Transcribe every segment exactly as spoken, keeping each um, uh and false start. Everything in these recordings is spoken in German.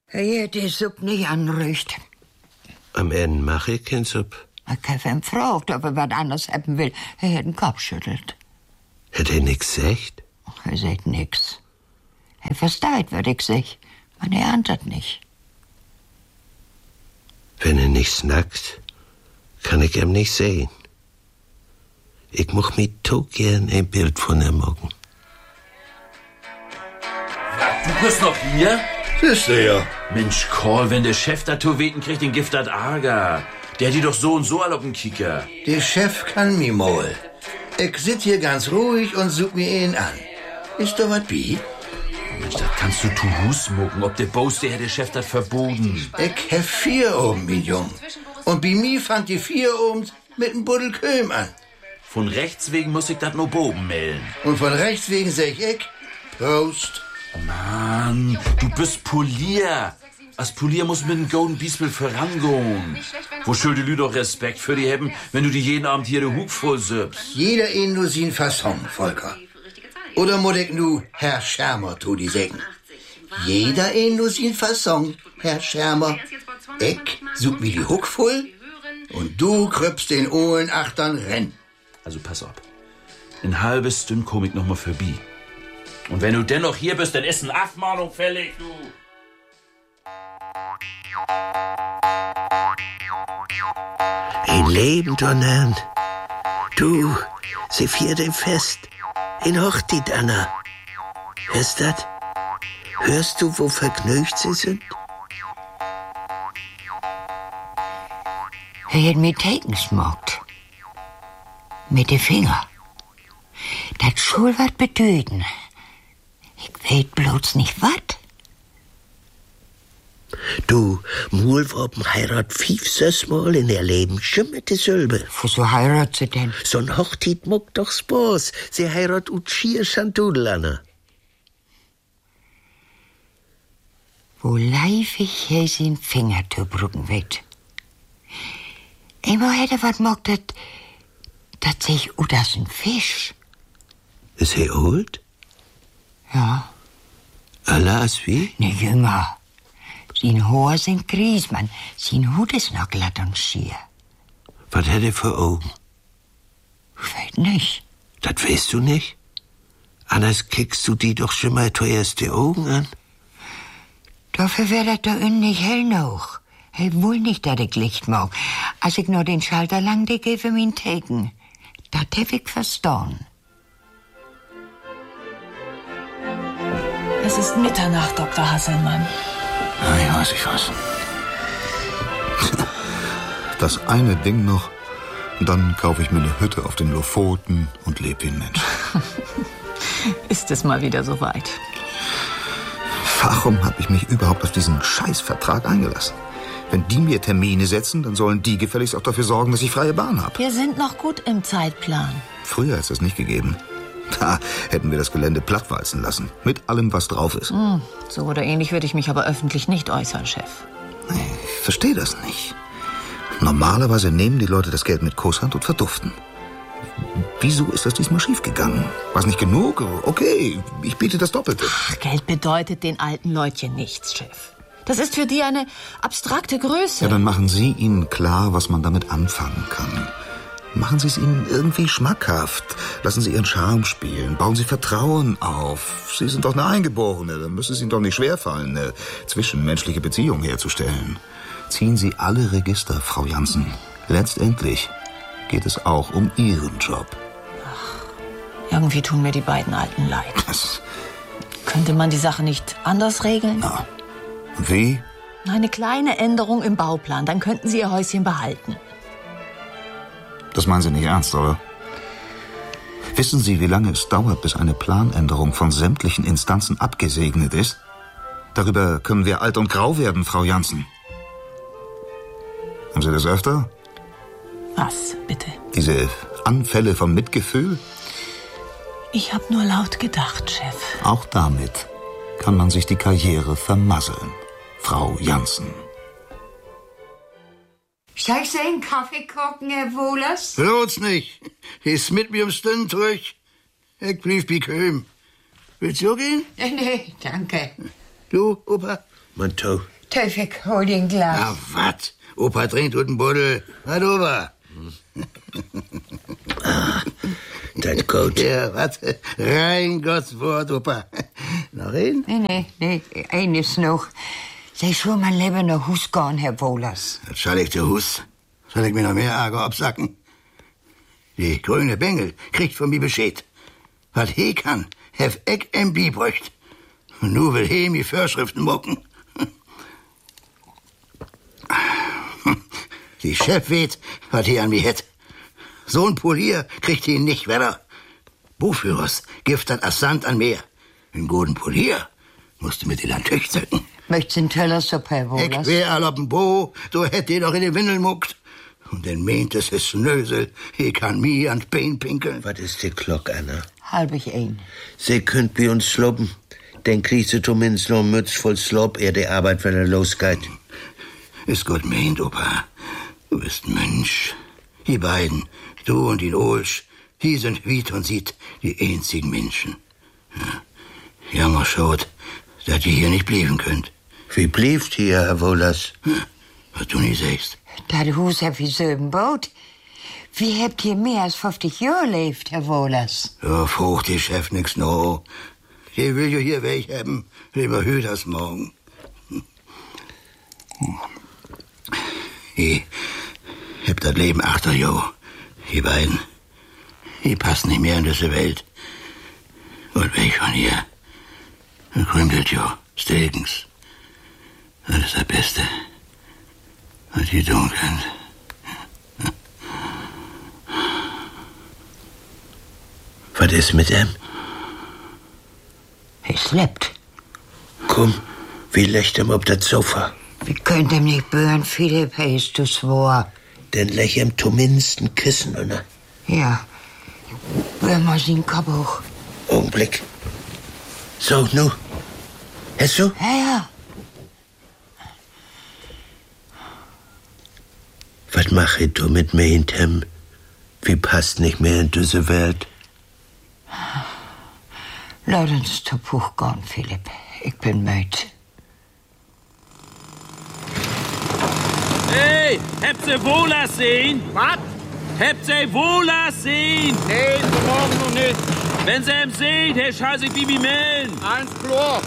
Er hat die Suppe nicht anrücht. Am Ende mache ich keine Suppe. Ich habe ihn gefragt, ob er was anderes haben will. Er hat den Kopf geschüttelt. Hat er nix gesagt? Er sagt nix. Er versteht, was ich sag. Man er antwortet nicht. Wenn er nicht snackt, kann ich ihm nicht sehen. Ich mach mir so gern ein Bild von ihm machen. Du bist noch hier? Ist er ja. Mensch, Karl, wenn der Chef da Toweten kriegt, den Gift hat Arger. Der hat die doch so und so all auf den Kicker. Der Chef kann mi mal. Ich sit hier ganz ruhig und such mir ihn an. Ist da was bi? Mensch, das kannst du tu Hus mucken. Ob der Boss, der hat der Chef das verboten. Ich hab vier oben, mi Jung. Und bei mir fangt die vier oben mit dem Buddel Köhm an. Von rechts wegen muss ich das nur boben melden. Und von rechts wegen sag ich, Prost. Mann, du bist Polier. Als Polier muss mit dem Golden Biespel vorangehen. Wo schuld die Lüder auch Respekt für die haben, wenn du die jeden Abend hier den Hug voll sippst? Jeder ihn nur sin Fasson, Volker. Oder muss ich nu Herr Schermer tu die sägen? Jeder ihn nur sin Fasson, Herr Schermer. Ich such mir die Huck voll und du krüppst den Ohlen achtern renn. Also pass auf. In halbes Stünd komm ich noch mal vorbei. Und wenn du dennoch hier bist, dann ist eine Abmahnung fällig, du. Ein Leben, Donnernd. Du, sie feiert ein Fest. In Hochtit, Anna. Hörst das? Hörst du, wo vergnügt sie sind? Er hat mir Teken smockt. Mit den Finger. Das schul wat bedeuten. Ich weet bloß nicht wat. Du, Mulworpen heirat fünf Mal in ihr Leben, schimmerte Sülbe. Wieso heirat sie denn? So'n Hochtit muckt doch Spaß. Sie heirat ut schier Schandudel, Anna. Wo leif ich hier sin Finger zu brücken wet. Immer hätte wat mockt, dat, dat sich ut as ein Fisch. Ist er alt? Ja. Allah ist wie? Ne jünger. Sin Haar sind Griesmann, sin Hut ist noch glatt und schier. Was hat er für Augen? Ich weiß nicht. Das weißt du nicht? Anders kickst du die doch schon mal zuerst die Augen an. Dafür wär das da innen nicht hell noch. Er will nicht, dass ich Licht mag. Als ich nur den Schalter lang dicke für mein Teken. Das hab ich verstanden. Es ist Mitternacht, Doktor Hasselmann. Ja, ich weiß, ich weiß. Das eine Ding noch, dann kaufe ich mir eine Hütte auf den Lofoten und lebe wie ein Mensch. Ist es mal wieder soweit? Warum habe ich mich überhaupt auf diesen Scheißvertrag eingelassen? Wenn die mir Termine setzen, dann sollen die gefälligst auch dafür sorgen, dass ich freie Bahn habe. Wir sind noch gut im Zeitplan. Früher ist das nicht gegeben. Da hätten wir das Gelände plattwalzen lassen. Mit allem, was drauf ist. Hm, so oder ähnlich würde ich mich aber öffentlich nicht äußern, Chef. Ich verstehe das nicht. Normalerweise nehmen die Leute das Geld mit Kusshand und verduften. Wieso ist das diesmal schiefgegangen? War es nicht genug? Okay, ich biete das Doppelte. Ach, Geld bedeutet den alten Leutchen nichts, Chef. Das ist für die eine abstrakte Größe. Ja, dann machen Sie ihnen klar, was man damit anfangen kann. Machen Sie es ihnen irgendwie schmackhaft. Lassen Sie Ihren Charme spielen. Bauen Sie Vertrauen auf. Sie sind doch eine Eingeborene. Dann müsste es Ihnen doch nicht schwerfallen, eine zwischenmenschliche Beziehung herzustellen. Ziehen Sie alle Register, Frau Jansen. Letztendlich geht es auch um Ihren Job. Ach, irgendwie tun mir die beiden Alten leid. Das Könnte man die Sache nicht anders regeln? Na, wie? Eine kleine Änderung im Bauplan. Dann könnten Sie Ihr Häuschen behalten. Das meinen Sie nicht ernst, oder? Wissen Sie, wie lange es dauert, bis eine Planänderung von sämtlichen Instanzen abgesegnet ist? Darüber können wir alt und grau werden, Frau Jansen. Haben Sie das öfter? Was, bitte? Diese Anfälle von Mitgefühl? Ich habe nur laut gedacht, Chef. Auch damit kann man sich die Karriere vermasseln, Frau Jansen. Soll ich einen Kaffee kochen, Herr Wohlers? Bloß nicht. Ist mit mir im Stund durch. Ich blieb bequem. Willst du gehen? Nee, nee, danke. Du, Opa? Man to, Teufel, hol dir ein Glas. Na, wat? Opa trinkt und ein Buddel. Was, Opa? Ah, das gut. Ja, was? Rein Gottes Wort, Opa. Noch ein? Nee, nee, nee, eines noch. Sei schon mal lieber nach Hus gehen, Herr Wohlers. Das schall ich zu Hus. Soll ich mir noch mehr Ärger absacken? Die grüne Bengel kriegt von mir Bescheid. Was he kann, hef eck em Biebrücht. Und nu will he mi Vorschriften mucken. Die Chef weet, was he an mi het. So ein Polier kriegt he nicht wetter. Buchführers gift dat Assant an mehr. Einen guten Polier musst du mit in Tüch zücken. Möchtest du einen Tellersuppe, Herr Wohlers? Ich wär all ob'n Bo, du hätt die doch in die Windel muckt. Und dann meint es ist Snösel, he kann mir ans Bein pinkeln. Was ist die Glock, Anna? Halb ich ein. Sie könnt bei uns sloppen. Dann kriegst du zumindest noch ein Mütz voll Slop, ehe die Arbeit wieder losgeht. Ist gut meint, Opa. Du bist ein Mensch. Die beiden, du und die Olsch, die sind Wied und Sied die einzigen Menschen. Ja, jammer schaut, dass ihr hier nicht bleiben könnt. Wie blieft hier, Herr Wohlers? Hm, was du nicht sagst. Das Hus hab ich so im Boot. Wie habt ihr mehr als fünfzig Jahre lebt, Herr Wohlers? Ja, frucht die Chef nix noch. Die will ja hier weg haben, lieber heute als morgen. Ich hab das Leben achter Jahre. Die beiden, die passen nicht mehr in diese Welt. Und weg von hier, dann krümelt ja Stilkens. Das ist das Beste, was ihr tun könnt. Was ist mit ihm? Er slept. Komm, wie legt ihm auf das Sofa? Wie könnt ihm nicht bören, Philipp, er ist zu swor. Dann leg ihm zumindest ein Kissen unter. Ja, böhr mal seinen Kopf hoch. Augenblick. So, nu. Hast du? Ja, ja. Was mach ich du mit mir hintem? Wie passt nicht mehr in diese Welt? Lass uns zu Buch gehen, Philipp. Ich bin müde. Hey, habt ihr Wohlers sehen? Was? Habt ihr Wohlers sehen? Nee, für morgen noch nicht. Wenn sie ihn seht, Herr Scheiße, ich Bibi melden. Eins klar.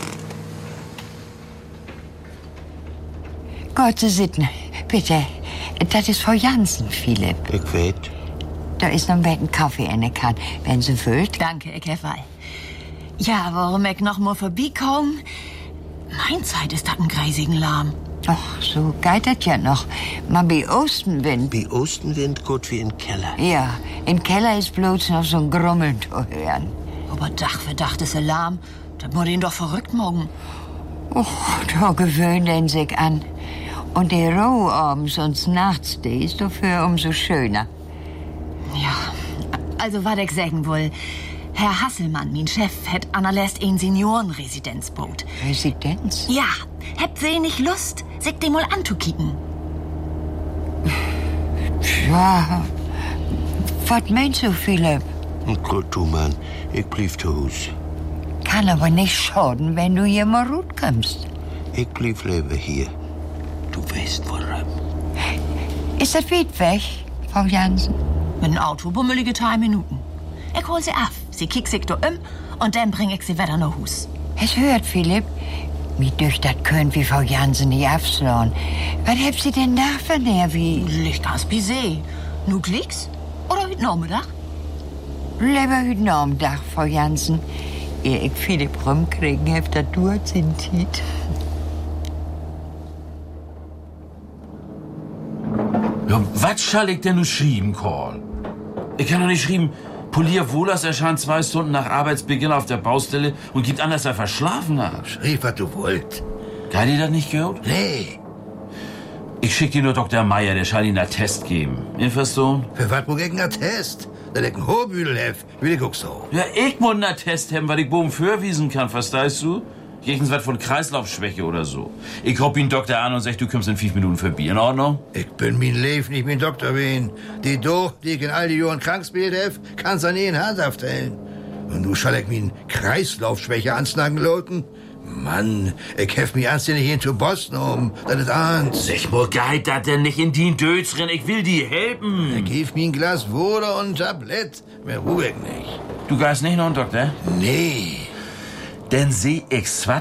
Gott zu sitten, bitte. Das ist Frau Jansen, Philipp. Ich weet. Da ist noch ein Kaffee in der Kanne, wenn sie füllt. Danke, ich habe all. Ja, warum ich noch mal vorbeikomme? Mein Zeit ist das ein greisigen Lahm. Ach, so geht das ja noch. Mal bei Ostenwind. Bei Ostenwind gut wie im Keller. Ja, im Keller ist bloß noch so ein Grummeln zu hören. Aber Dach für Dach ist Alarm. Das muss ihn doch verrückt morgen. Och, da gewöhnt er sich an. Und die Ruhe abends und nachts, die ist dafür umso schöner. Ja, also was ich sagen will. Herr Hasselmann, mein Chef, hat anerlässt ein Seniorenresidenzboot. Residenz? Ja, habt Sie nicht Lust, sich dem mal anzukicken? Ja, was meinst du, Philipp? Gut, du Mann, ich blieb zu Hus. Kann aber nicht schaden, wenn du hier mal gut kommst. Ich blieb lieber hier. Du weißt woran. Ist das weit weg, Frau Jansen? Mit dem Auto bummelige drei Minuten. Ich hol sie ab, sie kickt sich da um und dann bring ich sie wieder nach Hus. Es hört, Philipp. Wie durch das könnt wie Frau Jansen nicht aufschlagen. Was habt sie denn da für Nervi? Licht aus wie See. Nu klicks? Oder heute Nachmittag? Lieber heute Nachmittag, Frau Jansen. Ehe ich Philipp rumkriegen hab, das dauert sind Tiet. Ja, was schall ich denn nur schrieben, Karl? Ich kann doch nicht schreiben, Polier Wohlers erscheint zwei Stunden nach Arbeitsbeginn auf der Baustelle und gibt an, dass er verschlafen hat. Schrieb, was du wollt. Hat ihr das nicht gehört? Nee. Ich schick dir nur Doktor Meier, der soll Ihnen einen Test geben. Ihr verstehen? Für was muss ich einen Test? Da ich einen Hohbüdel hef, will ich auch so. Ja, ich muss einen Test haben, weil ich Bogen vorwiesen kann, verstehst du? Irgendwas von Kreislaufschwäche oder so. Ich hab ihn Doktor an und sag, du kommst in fünf Minuten vorbei. In Ordnung? Ich bin mein Leben nicht mein Doktor wen. Die doch, die ich in all die Jahren krankspielt hef, kann's an ihn Hand aufteilen. Und nu schall ich min Kreislaufschwäche ansnagen loten? Mann, ich hef mich anständig in zu Boston um. Das ist eins. Sech mal, geht dat denn nicht in die Dötzren? Ich will die helfen. Gib mir ein Glas Wohle und ein Tablett. Mehr ruhe ich nicht. Du gehst nicht noch einen Doktor? Nee. Denn seh ich swat